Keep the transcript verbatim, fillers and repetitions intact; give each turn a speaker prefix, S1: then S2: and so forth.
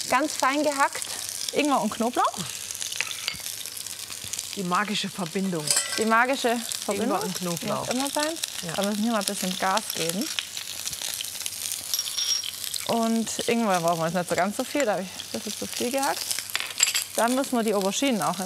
S1: ganz fein gehackt Ingwer und Knoblauch.
S2: Die magische Verbindung.
S1: Die magische Verbindung.
S2: Ingwer und Knoblauch.
S1: Muss immer sein.
S2: Ja.
S1: Da müssen wir mal ein bisschen Gas geben. Und Ingwer brauchen wir jetzt nicht so ganz so viel, da habe ich ein bisschen zu viel gehackt. Dann müssen wir die Auberginen auch